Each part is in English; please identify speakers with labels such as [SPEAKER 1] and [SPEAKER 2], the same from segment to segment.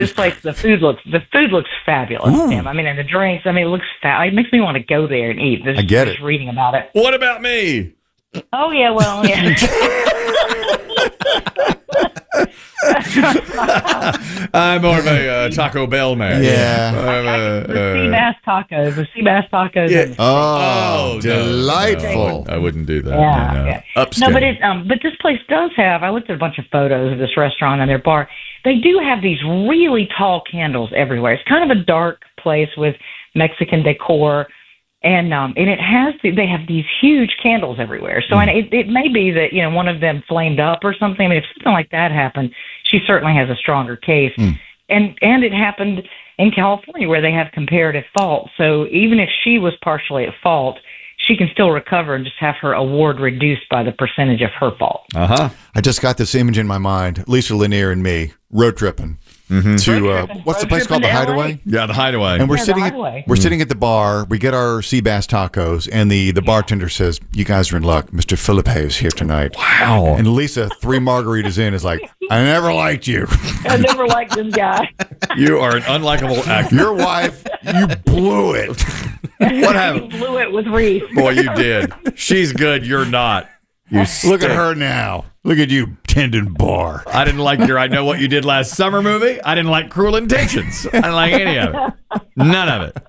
[SPEAKER 1] This place, the food looks fabulous, Tim. I mean, and the drinks. I mean, it looks it makes me want to go there and eat.
[SPEAKER 2] I get it.
[SPEAKER 1] Just reading about it.
[SPEAKER 3] What about me?
[SPEAKER 1] Oh yeah, well, yeah.
[SPEAKER 3] I'm more of a Taco Bell man.
[SPEAKER 2] Yeah.
[SPEAKER 1] The sea bass tacos.
[SPEAKER 3] Yeah.
[SPEAKER 2] Oh, delightful.
[SPEAKER 3] No, I wouldn't do that.
[SPEAKER 1] Yeah.
[SPEAKER 3] Upstate.
[SPEAKER 1] No, but this place does have. I looked at a bunch of photos of this restaurant and their bar. They do have these really tall candles everywhere. It's kind of a dark place with Mexican decor. And they have these huge candles everywhere. So it may be that, one of them flamed up or something. I mean, if something like that happened, she certainly has a stronger case. And it happened in California where they have comparative fault. So even if she was partially at fault, she can still recover and just have her award reduced by the percentage of her fault.
[SPEAKER 2] I just got this image in my mind. Lisa Lanier and me road tripping. To what's the place called? The Hideaway?
[SPEAKER 3] Yeah, the Hideaway.
[SPEAKER 2] And we're sitting at the bar. We get our sea bass tacos, and the bartender says, "You guys are in luck. Mr. Philippe is here tonight."
[SPEAKER 3] Wow.
[SPEAKER 2] And Lisa, 3 margaritas in, is like, "I never liked you.
[SPEAKER 1] I never liked this guy.
[SPEAKER 3] You are an unlikable actor.
[SPEAKER 2] Your wife, you blew it."
[SPEAKER 3] What happened?
[SPEAKER 1] You blew it with Reese.
[SPEAKER 3] Boy, you did. She's good. You're not.
[SPEAKER 2] Look at her now. Look at you, tendon bar.
[SPEAKER 3] I didn't like your I Know What You Did Last Summer movie. I didn't like Cruel Intentions. I didn't like any of it. None of it.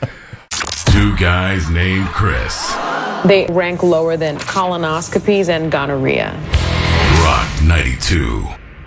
[SPEAKER 4] Two guys named Chris.
[SPEAKER 5] They rank lower than colonoscopies and gonorrhea.
[SPEAKER 4] Rock 92.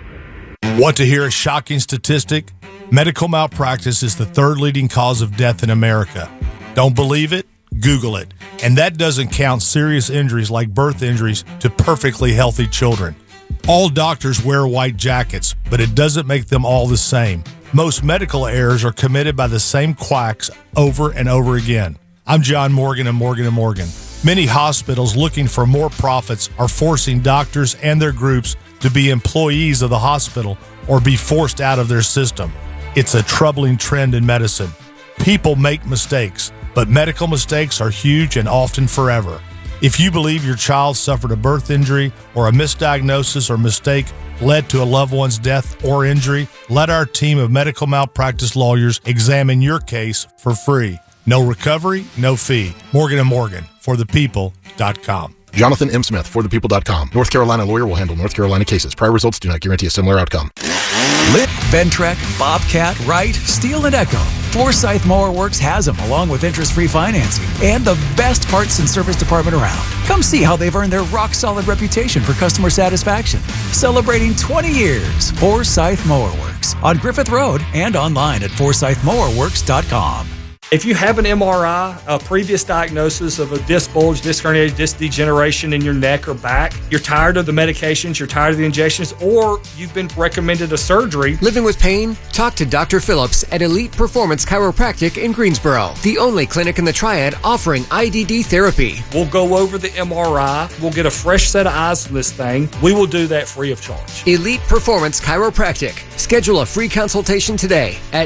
[SPEAKER 6] Want to hear a shocking statistic? Medical malpractice is the 3rd leading cause of death in America. Don't believe it? Google it. And that doesn't count serious injuries like birth injuries to perfectly healthy children. All doctors wear white jackets, but it doesn't make them all the same. Most medical errors are committed by the same quacks over and over again. I'm John Morgan of Morgan & Morgan. Many hospitals looking for more profits are forcing doctors and their groups to be employees of the hospital or be forced out of their system. It's a troubling trend in medicine. People make mistakes, but medical mistakes are huge and often forever. If you believe your child suffered a birth injury or a misdiagnosis or mistake led to a loved one's death or injury, let our team of medical malpractice lawyers examine your case for free. No recovery, no fee. Morgan & Morgan, forthepeople.com.
[SPEAKER 7] Jonathan M. Smith, forthepeople.com. North Carolina lawyer will handle North Carolina cases. Prior results do not guarantee a similar outcome.
[SPEAKER 8] Lit, Ventrek, Bobcat, Wright, Steel, and Echo. Forsyth Mower Works has them, along with interest-free financing and the best parts and service department around. Come see how they've earned their rock-solid reputation for customer satisfaction. Celebrating 20 years, Forsyth Mower Works on Griffith Road and online at forsythmowerworks.com.
[SPEAKER 9] If you have an MRI, a previous diagnosis of a disc bulge, disc herniated disc degeneration in your neck or back, you're tired of the medications, you're tired of the injections, or you've been recommended a surgery.
[SPEAKER 10] Living with pain? Talk to Dr. Phillips at Elite Performance Chiropractic in Greensboro, the only clinic in the Triad offering IDD therapy.
[SPEAKER 9] We'll go over the MRI. We'll get a fresh set of eyes on this thing. We will do that free of charge.
[SPEAKER 10] Elite Performance Chiropractic. Schedule a free consultation today at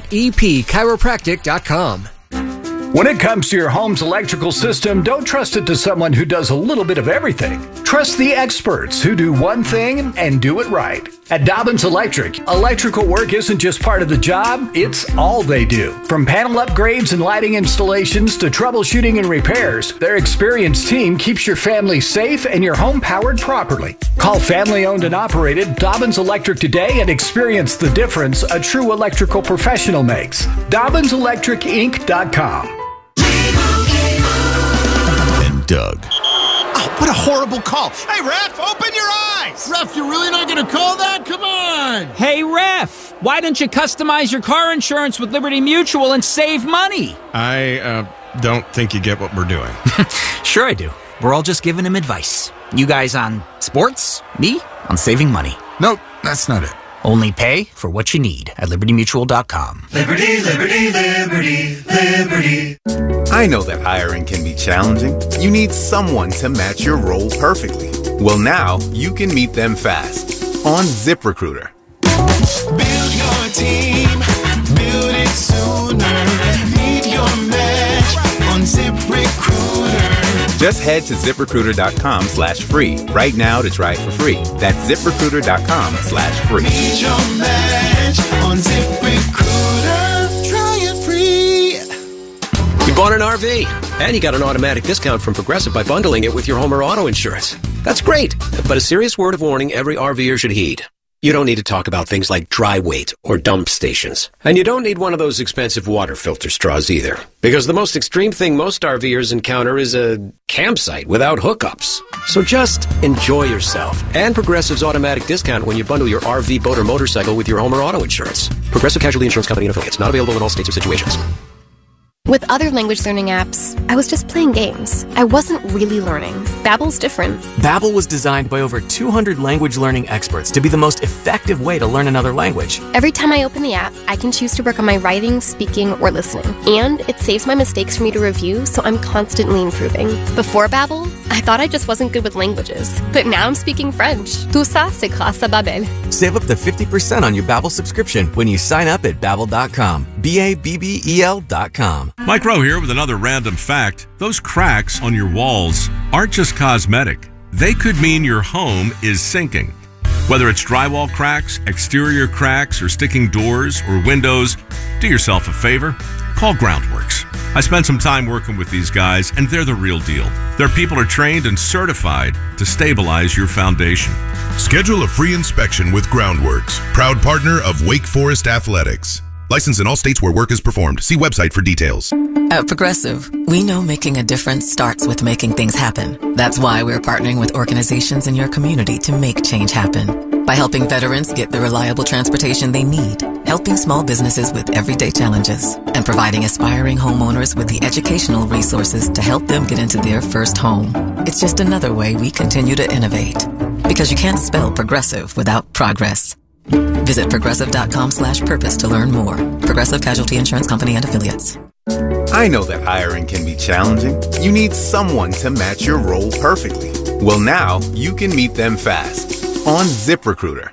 [SPEAKER 10] epchiropractic.com.
[SPEAKER 11] When it comes to your home's electrical system, don't trust it to someone who does a little bit of everything. Trust the experts who do one thing and do it right. At Dobbins Electric, electrical work isn't just part of the job, it's all they do. From panel upgrades and lighting installations to troubleshooting and repairs, their experienced team keeps your family safe and your home powered properly. Call family-owned and operated Dobbins Electric today and experience the difference a true electrical professional makes. DobbinSelectricInc.com.
[SPEAKER 4] Doug.
[SPEAKER 12] Oh, what a horrible call. Hey, ref, open your eyes. Ref, you're really not going to call that? Come on.
[SPEAKER 13] Hey, ref, why don't you customize your car insurance with Liberty Mutual and save money?
[SPEAKER 14] I don't think you get what we're doing.
[SPEAKER 13] Sure I do. We're all just giving him advice. You guys on sports, me on saving money.
[SPEAKER 14] Nope, that's not it.
[SPEAKER 13] Only pay for what you need at libertymutual.com.
[SPEAKER 15] Liberty, liberty, liberty, liberty.
[SPEAKER 16] I know that hiring can be challenging. You need someone to match your role perfectly. Well, now you can meet them fast on ZipRecruiter.
[SPEAKER 15] Build your team, build it sooner. Meet your match on ZipRecruiter.
[SPEAKER 16] Just head to ZipRecruiter.com/free right now to try it for free. That's ZipRecruiter.com/free.
[SPEAKER 15] Meet your match on ZipRecruiter.
[SPEAKER 17] bought an RV. And you got an automatic discount from Progressive by bundling it with your home or auto insurance. That's great. But a serious word of warning every RVer should heed. You don't need to talk about things like dry weight or dump stations. And you don't need one of those expensive water filter straws either. Because the most extreme thing most RVers encounter is a campsite without hookups. So just enjoy yourself. And Progressive's automatic discount when you bundle your RV, boat, or motorcycle with your home or auto insurance. Progressive Casualty Insurance Company and affiliates. Not available in all states or situations.
[SPEAKER 18] With other language learning apps, I was just playing games. I wasn't really learning. Babbel's different.
[SPEAKER 19] Babbel was designed by over 200 language learning experts to be the most effective way to learn another language.
[SPEAKER 18] Every time I open the app, I can choose to work on my writing, speaking, or listening. And it saves my mistakes for me to review, so I'm constantly improving. Before Babbel, I thought I just wasn't good with languages. But now I'm speaking French. Tout ça, c'est grâce à Babbel.
[SPEAKER 19] Save up to 50% on your Babbel subscription when you sign up at Babbel.com. Babbel.com.
[SPEAKER 20] Mike Rowe here with another random fact. Those cracks on your walls aren't just cosmetic. They could mean your home is sinking. Whether it's drywall cracks, exterior cracks, or sticking doors or windows, do yourself a favor. Call Groundworks. I spent some time working with these guys, and they're the real deal. Their people are trained and certified to stabilize your foundation.
[SPEAKER 4] Schedule a free inspection with Groundworks, proud partner of Wake Forest Athletics. Licensed in all states where work is performed. See website for details.
[SPEAKER 21] At Progressive, we know making a difference starts with making things happen. That's why we're partnering with organizations in your community to make change happen. By helping veterans get the reliable transportation they need, helping small businesses with everyday challenges, and providing aspiring homeowners with the educational resources to help them get into their first home. It's just another way we continue to innovate. Because you can't spell progressive without progress. Visit progressive.com/purpose to learn more. Progressive Casualty Insurance Company and Affiliates.
[SPEAKER 16] I know that hiring can be challenging. You need someone to match your role perfectly. Well, now you can meet them fast on ZipRecruiter.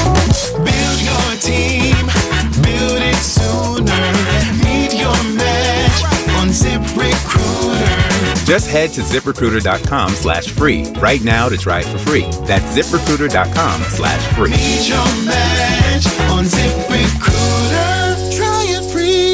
[SPEAKER 15] Build your team, build it sooner. Meet your match on ZipRecruiter.
[SPEAKER 16] Just head to ZipRecruiter.com/free right now to try it for free. That's ZipRecruiter.com/free.
[SPEAKER 15] Meet your match on ZipRecruiter. Try it free.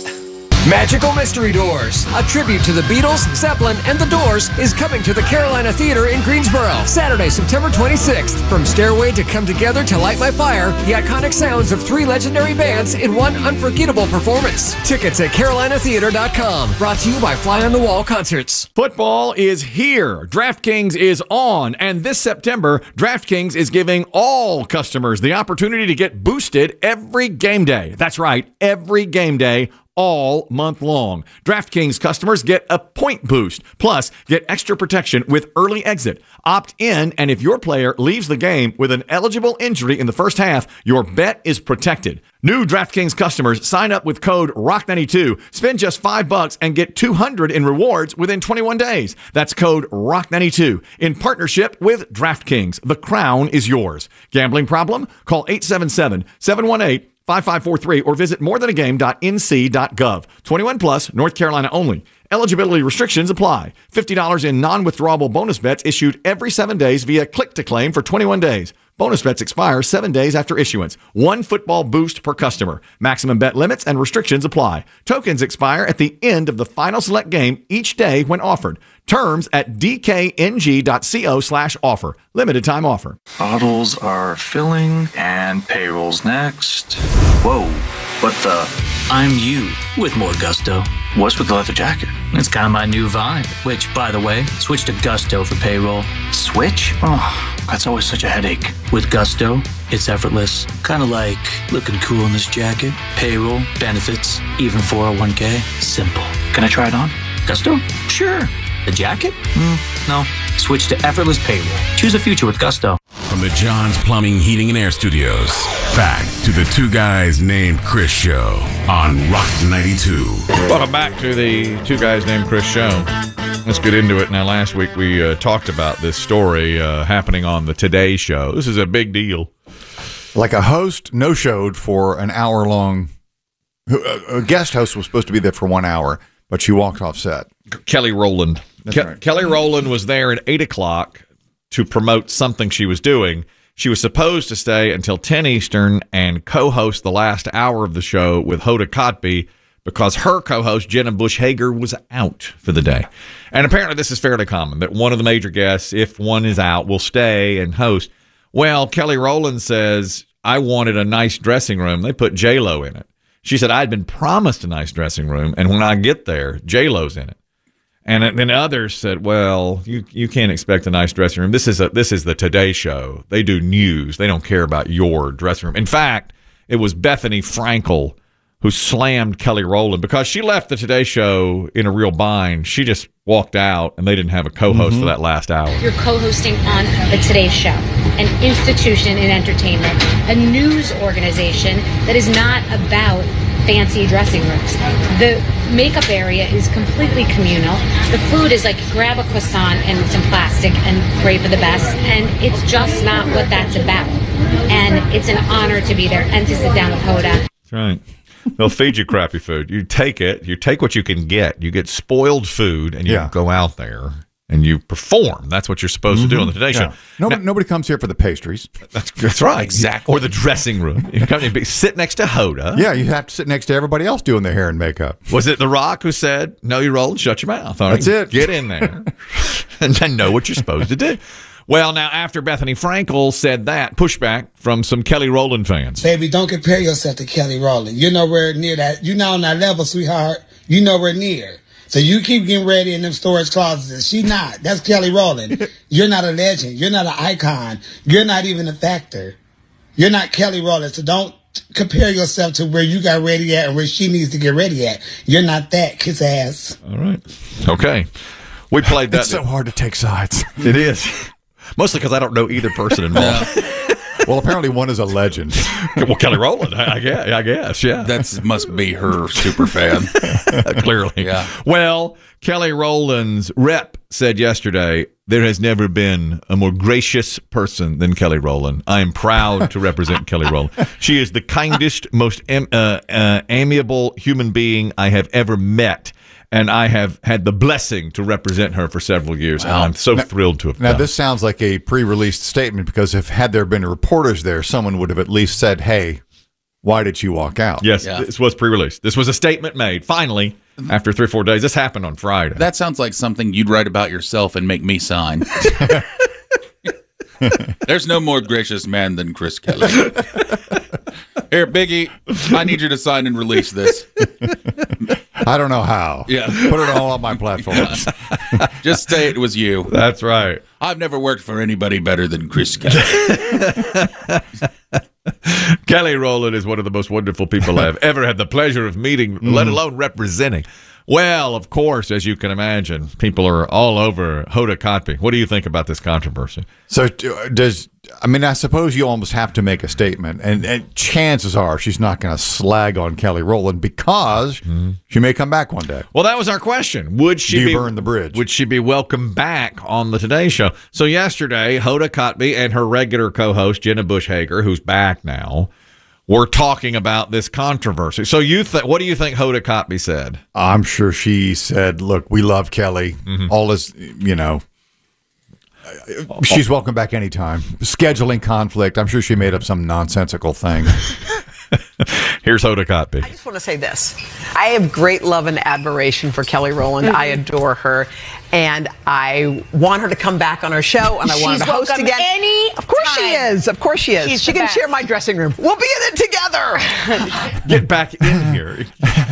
[SPEAKER 10] Magical Mystery Doors, a tribute to the Beatles, Zeppelin, and the Doors, is coming to the Carolina Theater in Greensboro, Saturday, September 26th. From Stairway to Come Together to Light My Fire, the iconic sounds of three legendary bands in one unforgettable performance. Tickets at carolinatheater.com. Brought to you by Fly on the Wall Concerts.
[SPEAKER 3] Football is here. DraftKings is on. And this September, DraftKings is giving all customers the opportunity to get boosted every game day. That's right, every game day, all month long. DraftKings customers get a point boost, plus get extra protection with early exit. Opt in, and if your player leaves the game with an eligible injury in the first half, your bet is protected. New DraftKings customers sign up with code ROCK92, spend just $5 and get $200 in rewards within 21 days. That's code ROCK92 in partnership with DraftKings. The crown is yours. Gambling problem? Call 877-718-5543 or visit morethanagame.nc.gov. 21 plus, North Carolina only. Eligibility restrictions apply. $50 in non-withdrawable bonus bets issued every 7 days via click-to-claim for 21 days. Bonus bets expire 7 days after issuance. One football boost per customer. Maximum bet limits and restrictions apply. Tokens expire at the end of the final select game each day when offered. Terms at dkng.co/offer. Limited time offer.
[SPEAKER 22] Bottles are filling and payroll's next. Whoa, what the?
[SPEAKER 23] I'm you with more gusto.
[SPEAKER 22] What's with the leather jacket?
[SPEAKER 23] It's kind of my new vibe, which, by the way, switch to Gusto for payroll.
[SPEAKER 22] Switch? Oh, that's always such a headache.
[SPEAKER 23] With Gusto, it's effortless. Kind of like looking cool in this jacket, payroll, benefits, even 401k. Simple.
[SPEAKER 22] Can I try it on?
[SPEAKER 23] Gusto? Sure. The jacket? No. Switch to effortless payroll. Choose a future with Gusto.
[SPEAKER 4] From the John's Plumbing, Heating, and Air Studios, back to the Two Guys Named Chris show on Rock 92.
[SPEAKER 3] Welcome back to the Two Guys Named Chris show. Let's get into it. Now, last week we talked about this story happening on the Today Show. This is a big deal.
[SPEAKER 2] Like a host no-showed for an hour-long. A guest host was supposed to be there for 1 hour, but she walked off set.
[SPEAKER 3] Kelly Rowland.
[SPEAKER 2] Right.
[SPEAKER 3] Kelly Rowland was there at 8 o'clock to promote something she was doing. She was supposed to stay until 10 Eastern and co-host the last hour of the show with Hoda Kotb, because her co-host, Jenna Bush Hager, was out for the day. And apparently this is fairly common, that one of the major guests, if one is out, will stay and host. Well, Kelly Rowland says, I wanted a nice dressing room. They put J-Lo in it. She said, I'd been promised a nice dressing room, and when I get there, J-Lo's in it. And then others said, well, you can't expect a nice dressing room. This is the Today Show. They do news. They don't care about your dressing room. In fact, it was Bethany Frankel who slammed Kelly Rowland because she left the Today Show in a real bind. She just walked out, and they didn't have a co-host for that last hour.
[SPEAKER 1] You're co-hosting on the Today Show, an institution in entertainment, a news organization that is not about fancy dressing rooms. The makeup area is completely communal. The food is like grab a croissant and some plastic and pray for the best, and it's just not what that's about. And it's an honor to be there and to sit down with Hoda.
[SPEAKER 3] That's right. They'll feed you crappy food. You take what you can get. You get spoiled food, and you go out there and you perform. That's what you're supposed to do on the Today Show.
[SPEAKER 2] Nobody comes here for the pastries.
[SPEAKER 3] That's right. Exactly. Or the dressing room. You come and sit next to Hoda.
[SPEAKER 2] Yeah, you have to sit next to everybody else doing their hair and makeup.
[SPEAKER 3] Was it The Rock who said, no, you roll and shut your mouth? All right?
[SPEAKER 2] That's it.
[SPEAKER 3] Get in there and then know what you're supposed to do. Well, now, after Bethany Frankel said that, pushback from some Kelly Rowland fans.
[SPEAKER 5] Baby, don't compare yourself to Kelly Rowland. You're nowhere near that. You're not on that level, sweetheart. You're nowhere near. So you keep getting ready in them storage closets. She not. That's Kelly Rowland. You're not a legend. You're not an icon. You're not even a factor. You're not Kelly Rowland. So don't compare yourself to where you got ready at and where she needs to get ready at. You're not that. Kiss ass.
[SPEAKER 3] All right. Okay. We played that.
[SPEAKER 2] It's so hard to take sides.
[SPEAKER 3] It is. Mostly because I don't know either person involved.
[SPEAKER 2] Well, apparently one is a legend.
[SPEAKER 3] Well, Kelly Rowland, I guess, yeah.
[SPEAKER 6] That must be her super fan.
[SPEAKER 3] Clearly.
[SPEAKER 6] Yeah.
[SPEAKER 3] Well, Kelly Rowland's rep said yesterday, there has never been a more gracious person than Kelly Rowland. I am proud to represent Kelly Rowland. She is the kindest, most amiable human being I have ever met. And I have had the blessing to represent her for several years. Wow. And I'm so thrilled to have done.
[SPEAKER 2] Now, this sounds like a pre-released statement because had there been reporters there, someone would have at least said, hey, why did you walk out?
[SPEAKER 3] Yes, This was pre-released. This was a statement made, finally, after 3 or 4 days. This happened on Friday.
[SPEAKER 6] That sounds like something you'd write about yourself and make me sign. There's no more gracious man than Chris Kelly. Here, Biggie, I need you to sign and release this.
[SPEAKER 2] I don't know how.
[SPEAKER 6] Yeah.
[SPEAKER 2] Put it all on my platforms.
[SPEAKER 6] Just say it was you.
[SPEAKER 3] That's right.
[SPEAKER 6] I've never worked for anybody better than Chris Kelly.
[SPEAKER 3] Kelly Rowland is one of the most wonderful people I've ever had the pleasure of meeting, let alone representing. Well, of course, as you can imagine, people are all over Hoda Kotb. What do you think about this controversy?
[SPEAKER 2] So I suppose you almost have to make a statement, and chances are she's not going to slag on Kelly Rowland because she may come back one day.
[SPEAKER 3] Well, that was our question. Would she
[SPEAKER 2] burn the bridge?
[SPEAKER 3] Would she be welcome back on the Today Show? So yesterday, Hoda Kotb and her regular co-host, Jenna Bush Hager, who's back now, were talking about this controversy. So what do you think Hoda Kotb said?
[SPEAKER 2] I'm sure she said, look, we love Kelly. All is, she's welcome back anytime. Scheduling conflict. I'm sure she made up some nonsensical thing.
[SPEAKER 3] Here's Hoda Kotb.
[SPEAKER 24] I just want to say this. I have great love and admiration for Kelly Rowland. I adore her. And I want her to come back on our show, and I want her to host again. Of course she is. Of course she is. She can share my dressing room. We'll be in it together.
[SPEAKER 3] Get back in here.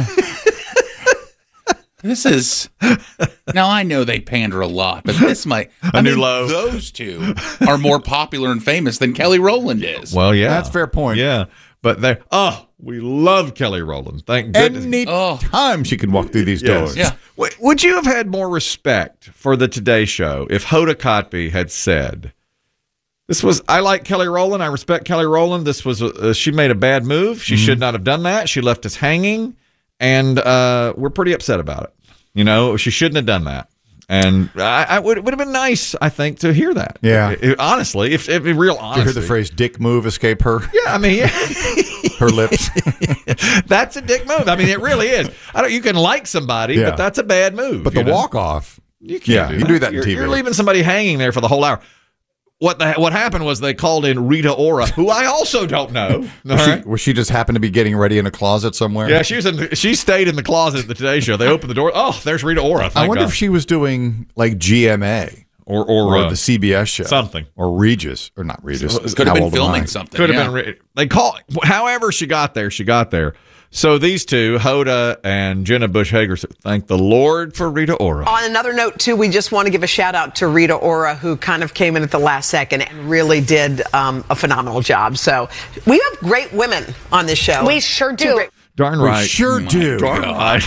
[SPEAKER 6] This is now. I know they pander a lot, but this might.
[SPEAKER 3] New low.
[SPEAKER 6] Those two are more popular and famous than Kelly Rowland is.
[SPEAKER 3] Well, yeah,
[SPEAKER 2] that's a fair point.
[SPEAKER 3] Yeah, but we love Kelly Rowland. Thank goodness.
[SPEAKER 2] Any time she can walk through these doors.
[SPEAKER 6] Yeah.
[SPEAKER 3] Would you have had more respect for the Today Show if Hoda Kotb had said, I like Kelly Rowland. I respect Kelly Rowland. This was she made a bad move. She should not have done that. She left us hanging, and we're pretty upset about it. She shouldn't have done that. And it would have been nice, I think, to hear that.
[SPEAKER 2] Yeah.
[SPEAKER 3] Honestly, if real honesty.
[SPEAKER 2] You hear the phrase "dick move" escape her?
[SPEAKER 3] Yeah, I mean,
[SPEAKER 2] her lips.
[SPEAKER 3] That's a dick move. I mean, it really is. You can like somebody, but that's a bad move.
[SPEAKER 2] But the walk off,
[SPEAKER 3] you can't.
[SPEAKER 2] You do that in TV.
[SPEAKER 3] You're leaving somebody hanging there for the whole hour. what happened was they called in Rita Ora, who I also don't know.
[SPEAKER 2] Was she just happened to be getting ready in a closet somewhere?
[SPEAKER 3] Yeah, she stayed in the closet at the Today Show. They opened the door. Oh, there's Rita Ora.
[SPEAKER 2] I wonder if she was doing like GMA
[SPEAKER 3] or
[SPEAKER 2] the CBS show,
[SPEAKER 3] something,
[SPEAKER 2] or Regis, or not Regis.
[SPEAKER 6] Could have been filming something.
[SPEAKER 3] Could have been. They however she got there. She got there. So these two, Hoda and Jenna Bush Hager, thank the Lord for Rita Ora.
[SPEAKER 24] On another note, too, we just want to give a shout out to Rita Ora, who kind of came in at the last second and really did a phenomenal job. So we have great women on this show.
[SPEAKER 1] We sure do.
[SPEAKER 3] Darn right.
[SPEAKER 2] We sure do.
[SPEAKER 3] Darn right.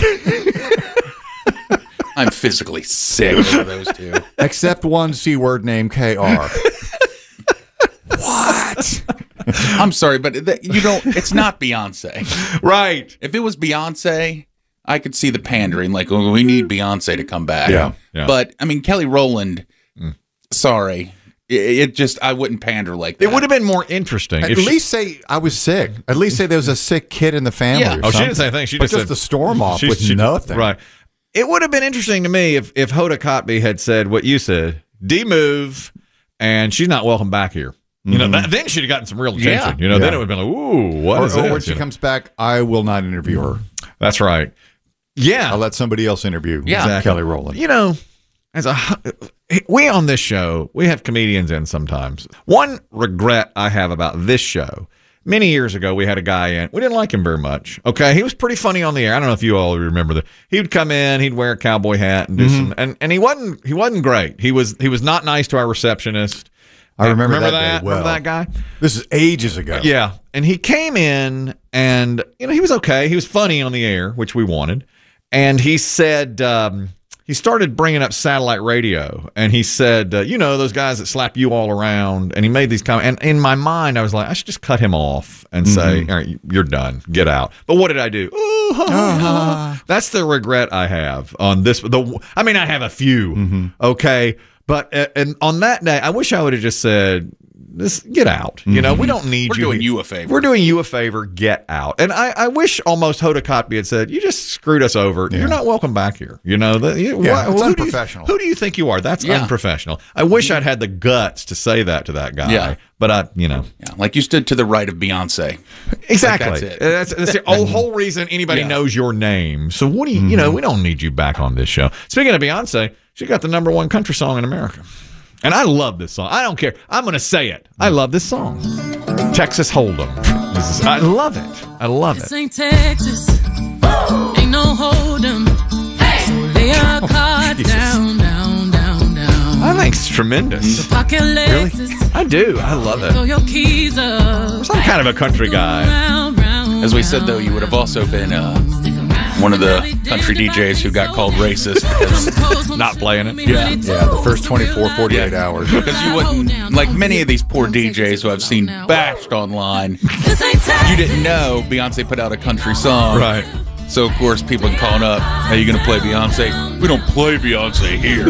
[SPEAKER 6] I'm physically sick of those two.
[SPEAKER 2] Except one C word named KR.
[SPEAKER 6] What? I'm sorry, but it's not Beyonce.
[SPEAKER 3] Right.
[SPEAKER 6] If it was Beyonce, I could see the pandering, like, oh, we need Beyonce to come back.
[SPEAKER 2] Yeah.
[SPEAKER 6] But, I mean, Kelly Rowland, sorry. It just, I wouldn't pander like that.
[SPEAKER 3] It would have been more interesting.
[SPEAKER 2] At least say I was sick. At least say there was a sick kid in the family.
[SPEAKER 6] Yeah.
[SPEAKER 2] Or
[SPEAKER 3] Oh,
[SPEAKER 2] something.
[SPEAKER 3] she didn't say anything. She
[SPEAKER 2] But
[SPEAKER 3] just
[SPEAKER 2] just
[SPEAKER 3] said
[SPEAKER 2] the storm off with nothing.
[SPEAKER 3] Right. It would have been interesting to me if Hoda Kotb had said what you said, demove, and she's not welcome back here. You know, then she'd have gotten some real attention. You know, then it would have been like, ooh, what is this?
[SPEAKER 2] Or when she comes back, I will not interview her.
[SPEAKER 3] That's right. Yeah.
[SPEAKER 2] I'll let somebody else interview Kelly Rowland.
[SPEAKER 3] You know, we on this show, we have comedians in sometimes. One regret I have about this show, many years ago, we had a guy in. We didn't like him very much. Okay, he was pretty funny on the air. I don't know if you all remember that. He would come in, he'd wear a cowboy hat and do some, and he wasn't great. He was not nice to our receptionist.
[SPEAKER 2] I remember that day well.
[SPEAKER 3] Remember that guy?
[SPEAKER 2] This is ages ago.
[SPEAKER 3] Yeah, and he came in, and he was okay. He was funny on the air, which we wanted. And he said he started bringing up satellite radio, and he said, those guys that slap you all around. And he made these comments. And in my mind, I was like, I should just cut him off and say, all right, you're done, get out. But what did I do? That's the regret I have on this. I have a few. Okay. But and on that day, I wish I would have just said, get out. We don't need you.
[SPEAKER 6] We're doing you a favor.
[SPEAKER 3] We're doing you a favor. Get out. And I wish almost Hoda Kotb had said, you just screwed us over. Yeah. You're not welcome back here.
[SPEAKER 2] It's unprofessional.
[SPEAKER 3] Who do you think you are? That's unprofessional. I wish I'd had the guts to say that to that guy.
[SPEAKER 6] Yeah.
[SPEAKER 3] But
[SPEAKER 6] like you stood to the right of Beyonce.
[SPEAKER 3] Exactly.
[SPEAKER 6] Like that's it.
[SPEAKER 3] That's the whole reason anybody knows your name. So what do you, we don't need you back on this show. Speaking of Beyonce, she got the #1 country song in America. And I love this song. I don't care. I'm going to say it. I love this song. Texas Hold'em. I love it. I love it.
[SPEAKER 7] This ain't Texas. Ain't no Hold'em. So lay your cards down, down, down, down.
[SPEAKER 3] I think it's tremendous. Really? I do. I love it.
[SPEAKER 7] Throw your keys up.
[SPEAKER 3] I'm kind of a country guy.
[SPEAKER 6] As we said, though, you would have also been one of the country DJs who got called racist because
[SPEAKER 3] not playing it.
[SPEAKER 2] Yeah, the first 48 hours.
[SPEAKER 6] Because you wouldn't, like many of these poor DJs who I've seen bashed online, you didn't know Beyonce put out a country song.
[SPEAKER 3] Right.
[SPEAKER 6] So, of course, people are calling up, are you going to play Beyonce? We don't play Beyonce here.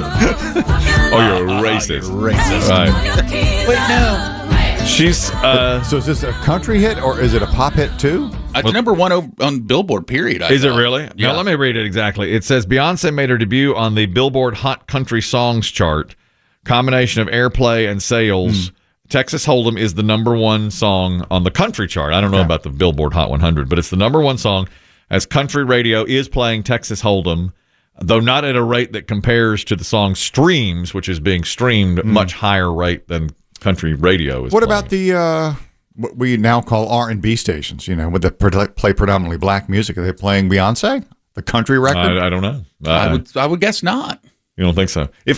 [SPEAKER 3] You're a racist.
[SPEAKER 6] You're racist.
[SPEAKER 3] Right.
[SPEAKER 6] Wait, no.
[SPEAKER 3] She's
[SPEAKER 2] so is this a country hit or is it a pop hit too?
[SPEAKER 6] It's #1 on Billboard, period.
[SPEAKER 3] Is it really? Yeah. Now, let me read it exactly. It says Beyonce made her debut on the Billboard Hot Country Songs chart. Combination of airplay and sales. Texas Hold'em is the #1 song on the country chart. I don't know about the Billboard Hot 100, but it's the #1 song as country radio is playing Texas Hold'em, though not at a rate that compares to the song streams, which is being streamed much higher rate than country radio is.
[SPEAKER 2] What
[SPEAKER 3] playing.
[SPEAKER 2] about the what we now call R&B stations? With the play predominantly black music, are they playing Beyonce, the country record?
[SPEAKER 3] I don't know.
[SPEAKER 6] I would guess not.
[SPEAKER 3] You don't think so? If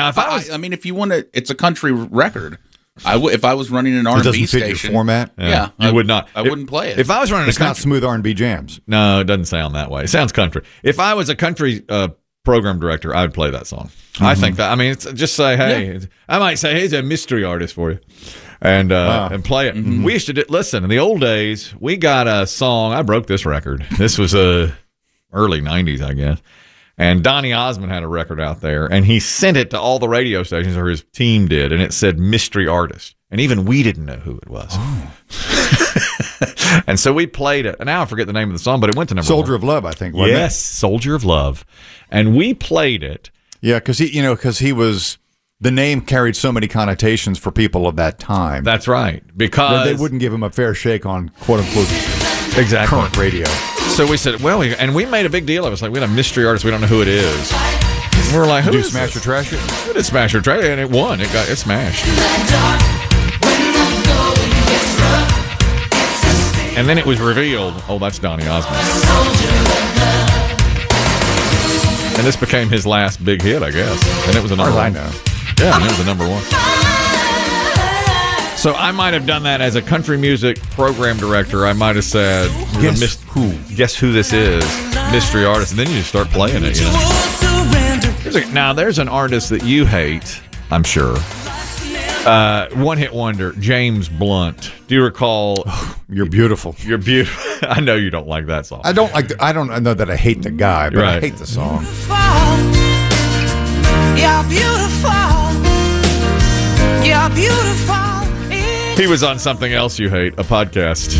[SPEAKER 6] you want to, it's a country record. If I was running an R&B station,
[SPEAKER 2] fit your format.
[SPEAKER 3] You would not.
[SPEAKER 6] I wouldn't play it.
[SPEAKER 3] If I was running,
[SPEAKER 2] it's not smooth R&B jams.
[SPEAKER 3] No, it doesn't sound that way. It sounds country. If I was a country program director, I'd play that song. I think that. I mean, it's just say, hey, I might say, here's a mystery artist for you, and play it. We used to listen in the old days. We got a song. I broke this record. This was early '90s, I guess. And Donny Osmond had a record out there, and he sent it to all the radio stations, or his team did, and it said mystery artist, and even we didn't know who it was. And so we played it. And now I forget the name of the song, but it went to #1.
[SPEAKER 2] Soldier of Love, I think. Wasn't
[SPEAKER 3] it? Soldier of Love, and we played it.
[SPEAKER 2] Yeah, because he was the name carried so many connotations for people of that time.
[SPEAKER 3] That's right. Because
[SPEAKER 2] they wouldn't give him a fair shake on quote-unquote
[SPEAKER 3] exactly
[SPEAKER 2] current radio.
[SPEAKER 3] So we said, well, we made a big deal of it. It's like, we got a mystery artist. We don't know who it is. And we're like, who
[SPEAKER 2] did
[SPEAKER 3] is
[SPEAKER 2] Smash or Trash it?
[SPEAKER 3] Who did Smash or Trash it? And it won. It smashed. And then it was revealed, oh, that's Donny Osmond. And this became his last big hit, I guess. And it was a number one.
[SPEAKER 2] I know.
[SPEAKER 3] Yeah, and it was a number one. So I might have done that as a country music program director. I might have said,
[SPEAKER 2] Guess who?
[SPEAKER 3] Guess who this is? Mystery artist. And then you just start playing it, you know. Now, there's an artist that you hate, I'm sure. One-hit wonder, James Blunt. Do you recall?
[SPEAKER 2] You're beautiful.
[SPEAKER 3] You're beautiful. I know you don't like that song.
[SPEAKER 2] I don't know that I hate the guy, but
[SPEAKER 3] Right.
[SPEAKER 2] I hate the song.
[SPEAKER 15] You're beautiful. You're beautiful.
[SPEAKER 3] He was on something else you hate, a podcast.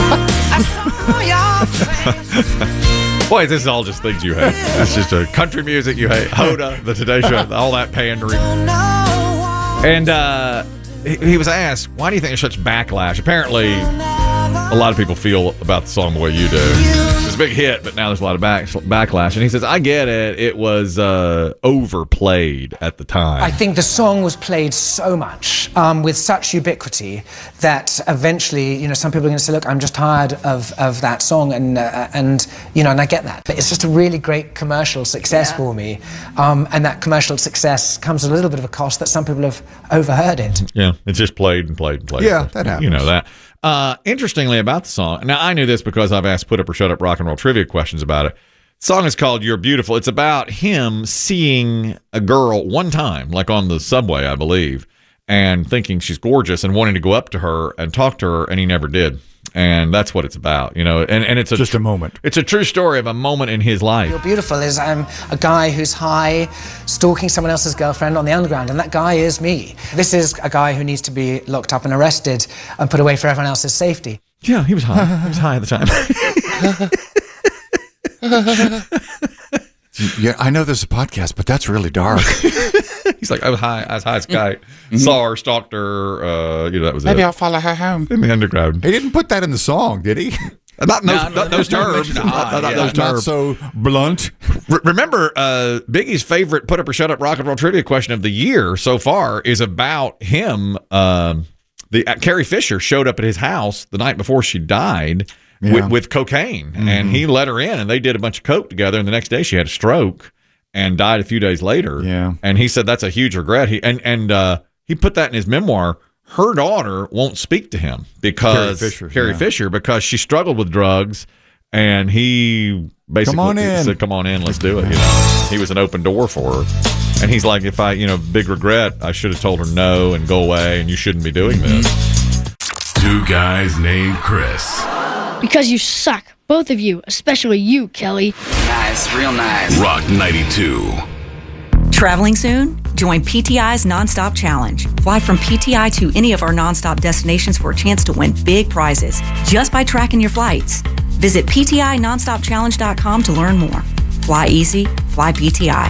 [SPEAKER 3] Boy, this is all just things you hate. It's just a country music you hate. Hoda, the Today Show, all that pandering. And he was asked, why do you think there's such backlash? Apparently, a lot of people feel about the song the way you do. It's a big hit, but now there's a lot of backlash. And he says, I get it. It was overplayed at the time.
[SPEAKER 8] I think the song was played so much with such ubiquity that eventually, some people are going to say, look, I'm just tired of that song. And I get that. But it's just a really great commercial success for me. And that commercial success comes at a little bit of a cost that some people have overheard it.
[SPEAKER 3] Yeah, it's just played and played and played.
[SPEAKER 2] Yeah, that happens.
[SPEAKER 3] You know that. Interestingly about the song, now I knew this because I've asked Put Up or Shut Up rock and roll trivia questions about it. The song is called You're Beautiful. It's about him seeing a girl one time, like on the subway, I believe, and thinking she's gorgeous and wanting to go up to her and talk to her, and he never did. And that's what it's about, and it's
[SPEAKER 2] just a moment.
[SPEAKER 3] It's a true story of a moment in his life.
[SPEAKER 8] You're Beautiful is a guy who's high, stalking someone else's girlfriend on the underground, and that guy is me. This is a guy who needs to be locked up and arrested and put away for everyone else's safety.
[SPEAKER 3] Yeah, he was high. He was high at the time.
[SPEAKER 2] Yeah, I know there's a podcast, but that's really dark.
[SPEAKER 3] He's like, I was high as a kite. Saw her, stalked her. That was
[SPEAKER 6] Maybe
[SPEAKER 3] it.
[SPEAKER 6] I'll follow her home.
[SPEAKER 3] In the underground.
[SPEAKER 2] He didn't put that in the song, did he?
[SPEAKER 3] Not those terms.
[SPEAKER 2] Not so blunt.
[SPEAKER 3] Remember, Biggie's favorite Put Up or Shut Up rock and roll trivia question of the year so far is about him. Carrie Fisher showed up at his house the night before she died with cocaine, and he let her in, and they did a bunch of coke together, and the next day she had a stroke and died a few days later.
[SPEAKER 2] Yeah.
[SPEAKER 3] And he said that's a huge regret. He put that in his memoir. Her daughter won't speak to him because Carrie Fisher, because she struggled with drugs, and he basically said, "Come on in, let's do it." He was an open door for her, and he's like, "If I, big regret, I should have told her no and go away, and you shouldn't be doing this."
[SPEAKER 4] Two guys named Chris.
[SPEAKER 9] Because you suck, both of you, especially you, Kelly.
[SPEAKER 13] Nice, real nice.
[SPEAKER 4] Rock 92.
[SPEAKER 11] Traveling soon? Join PTI's Nonstop Challenge. Fly from PTI to any of our nonstop destinations for a chance to win big prizes just by tracking your flights. Visit PTINonstopChallenge.com to learn more. Fly easy, fly PTI.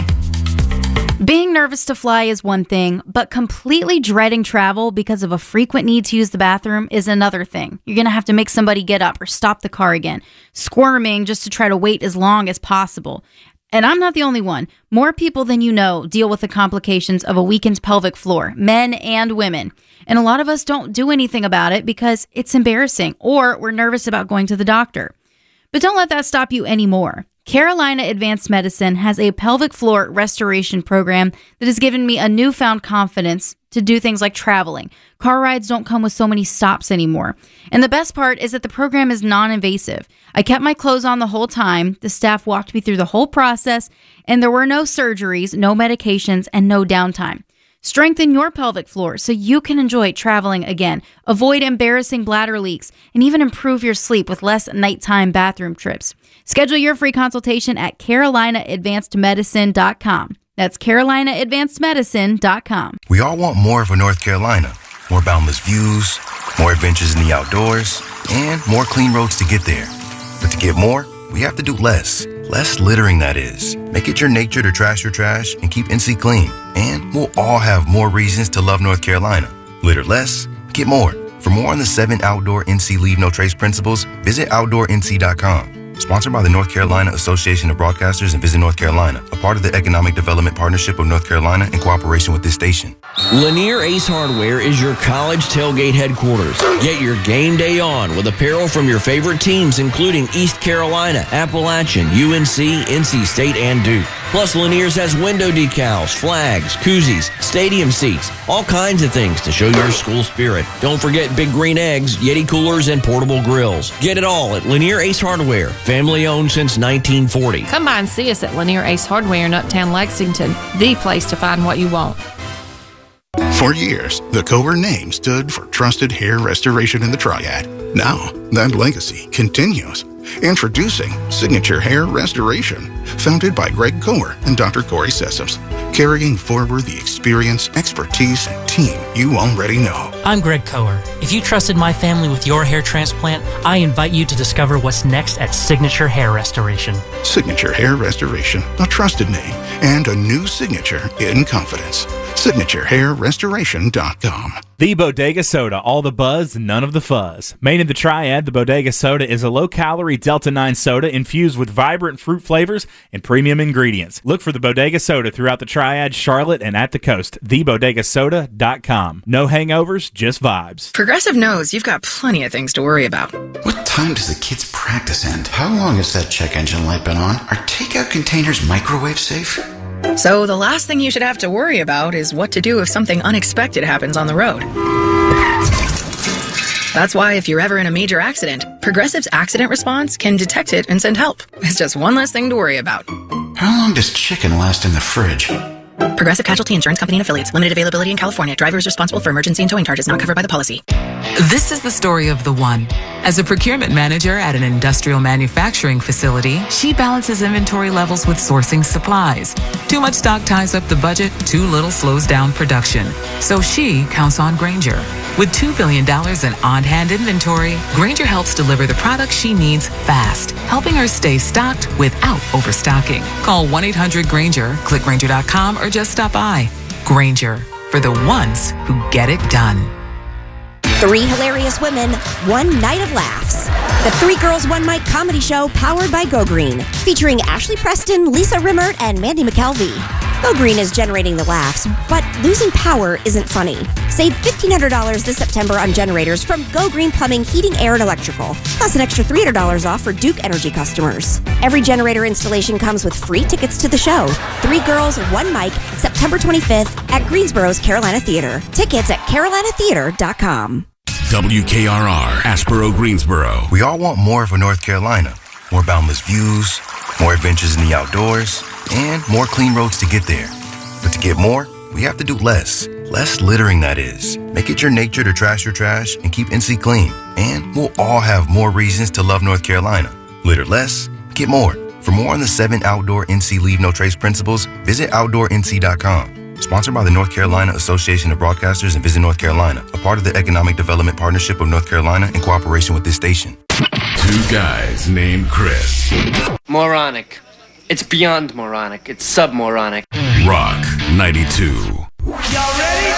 [SPEAKER 12] Being nervous to fly is one thing, but completely dreading travel because of a frequent need to use the bathroom is another thing. You're going to have to make somebody get up or stop the car again, squirming just to try to wait as long as possible. And I'm not the only one. More people than you know deal with the complications of a weakened pelvic floor, men and women. And a lot of us don't do anything about it because it's embarrassing or we're nervous about going to the doctor. But don't let that stop you anymore. Carolina Advanced Medicine has a pelvic floor restoration program that has given me a newfound confidence to do things like traveling. Car rides don't come with so many stops anymore. And the best part is that the program is non-invasive. I kept my clothes on the whole time. The staff walked me through the whole process, and there were no surgeries, no medications, and no downtime. Strengthen your pelvic floor so you can enjoy traveling again, avoid embarrassing bladder leaks, and even improve your sleep with less nighttime bathroom trips. Schedule your free consultation at CarolinaAdvancedMedicine.com. That's CarolinaAdvancedMedicine.com.
[SPEAKER 25] We all want more for North Carolina. More boundless views, more adventures in the outdoors, and more clean roads to get there. But to get more, we have to do less. less littering that is. Make it your nature to trash your trash and keep NC clean. And we'll all have more reasons to love North Carolina. Litter less, get more. For more on the 7 outdoor NC Leave No Trace principles, visit OutdoorNC.com. Sponsored by the North Carolina Association of Broadcasters and Visit North Carolina, a part of the Economic Development Partnership of North Carolina in cooperation with this station.
[SPEAKER 14] Lanier Ace Hardware is your college tailgate headquarters. Get your game day on with apparel from your favorite teams, including East Carolina, Appalachian, UNC, NC State, and Duke. Plus, Lanier's has window decals, flags, koozies, stadium seats, all kinds of things to show your school spirit. Don't forget Big Green Eggs, Yeti coolers, and portable grills. Get it all at Lanier Ace Hardware, family owned since 1940.
[SPEAKER 17] Come by and see us at Lanier Ace Hardware in Uptown Lexington, the place to find what you want.
[SPEAKER 18] For years, the Kohler name stood for trusted hair restoration in the Triad. Now, that legacy continues. Introducing Signature Hair Restoration, founded by Greg Kohler and Dr. Corey Sessoms, carrying forward the experience, expertise, and team you already know.
[SPEAKER 19] I'm Greg Kohler. If you trusted my family with your hair transplant, I invite you to discover what's next at Signature Hair Restoration.
[SPEAKER 18] Signature Hair Restoration, a trusted name and a new signature in confidence. SignatureHairRestoration.com.
[SPEAKER 20] The Bodega Soda, all the buzz, none of the fuzz. Made in the Triad, the Bodega Soda is a low-calorie Delta-9 soda infused with vibrant fruit flavors and premium ingredients. Look for the Bodega Soda throughout the Triad, Charlotte, and at the coast. TheBodegaSoda.com. No hangovers, just vibes.
[SPEAKER 26] Progressive knows you've got plenty of things to worry about.
[SPEAKER 27] What time does the kids' practice end? How long has that check engine light been on? Are takeout containers microwave safe?
[SPEAKER 26] So the last thing you should have to worry about is what to do if something unexpected happens on the road. That's why if you're ever in a major accident, Progressive's accident response can detect it and send help. It's just one less thing to worry about.
[SPEAKER 27] How long does chicken last in the fridge?
[SPEAKER 26] Progressive Casualty Insurance Company and Affiliates. Limited availability in California. Driver is responsible for emergency and towing charges not covered by the policy.
[SPEAKER 28] This is the story of the one. As a procurement manager at an industrial manufacturing facility, she balances inventory levels with sourcing supplies. Too much stock ties up the budget, too little slows down production. So she counts on Grainger. With $2 billion in on-hand inventory, Grainger helps deliver the products she needs fast, helping her stay stocked without overstocking. Call 1-800-GRAINGER, click Grainger.com, or just stop by. Grainger, for the ones who get it done.
[SPEAKER 29] 3 hilarious women, 1 night of laughs. The 3 Girls, 1 Mic comedy show powered by Go Green, featuring Ashley Preston, Lisa Rimmert, and Mandy McKelvey. Go Green is generating the laughs, but losing power isn't funny. Save $1,500 this September on generators from Go Green Plumbing, Heating, Air, and Electrical, plus an extra $300 off for Duke Energy customers. Every generator installation comes with free tickets to the show. 3 Girls, 1 Mic, September 25th at Greensboro's Carolina Theater. Tickets at carolinatheater.com.
[SPEAKER 25] WKRR, Asheboro, Greensboro. We all want more of a North Carolina. More boundless views, more adventures in the outdoors, and more clean roads to get there. But to get more, we have to do less. Less littering, that is. Make it your nature to trash your trash and keep NC clean. And we'll all have more reasons to love North Carolina. Litter less, get more. For more on the 7 outdoor NC Leave No Trace principles, visit OutdoorNC.com. Sponsored by the North Carolina Association of Broadcasters and Visit North Carolina, a part of the Economic Development Partnership of North Carolina in cooperation with this station.
[SPEAKER 30] 2 guys named Chris.
[SPEAKER 31] Moronic. It's beyond moronic. It's submoronic.
[SPEAKER 30] Rock 92.
[SPEAKER 15] Y'all ready?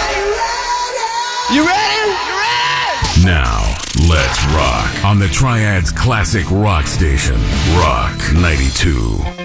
[SPEAKER 15] You ready?
[SPEAKER 30] Now, let's rock on the Triad's classic rock station, Rock 92.